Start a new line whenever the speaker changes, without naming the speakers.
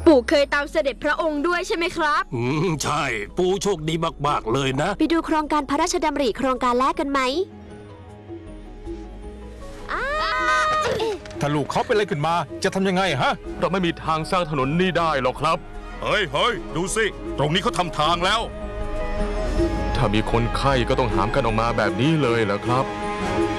ปู่เคยตามเสด็จพระองค์ด้วยใช่ไหมครับ
ใช่ปู่โชคดีมากๆเลยนะ
ไปดูโครงการพระราชดำริโครงการแรกกันไหม
ถ้าลูกเขาเป็นอะไรขึ้นมาจะทำยังไงฮะ
เราไม่มีทางสร้างถนนนี้ได้หรอกครับ
เฮ้ยดูสิตรงนี้เขาทำทางแล้ว
ถ้ามีคนไข้ก็ต้องหามกันออกมาแบบนี้เลยเหรอครับ